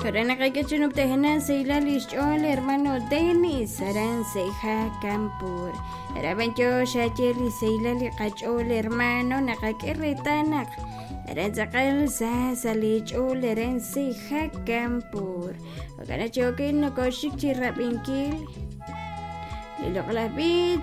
Rana que chunuk tehenan seila lishol hermano Denis saran seija campur. Rabancho shacheli seila li qachol hermano naqakerretanak. Ran zakal sa salichol ran seija campur. Ogana chokin no koshik chirapinkil. Lilo qalabit